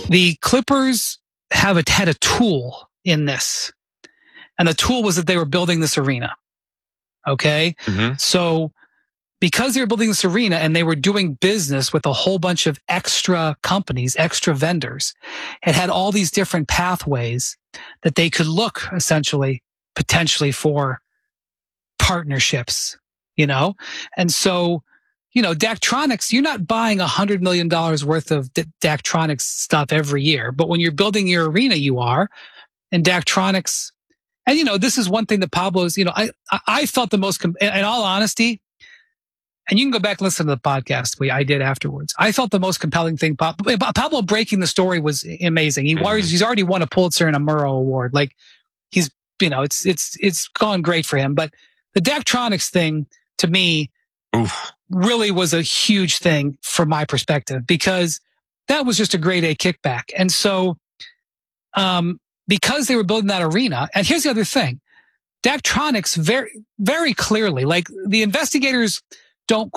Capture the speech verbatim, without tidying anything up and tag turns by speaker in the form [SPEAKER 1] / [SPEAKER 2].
[SPEAKER 1] the Clippers have a, had a tool in this. And the tool was that they were building this arena. Okay.
[SPEAKER 2] Mm-hmm.
[SPEAKER 1] So because they were building this arena and they were doing business with a whole bunch of extra companies, extra vendors, it had all these different pathways that they could look essentially potentially for partnerships, you know? And so, you know, Daktronics, you're not buying a hundred million dollars worth of D- Daktronics stuff every year, but when you're building your arena, you are. And Daktronics, and you know, this is one thing that Pablo's, you know, I, I felt the most, in all honesty, and you can go back and listen to the podcast we I did afterwards. I felt the most compelling thing. Pablo breaking the story was amazing. He mm-hmm. he's already won a Pulitzer and a Murrow Award. Like he's, you know, it's it's it's gone great for him. But the Daktronics thing to me
[SPEAKER 2] Oof.
[SPEAKER 1] really was a huge thing from my perspective because that was just a grade A kickback. And so, um, because they were building that arena, and here's the other thing, Daktronics very very clearly, like the investigators don't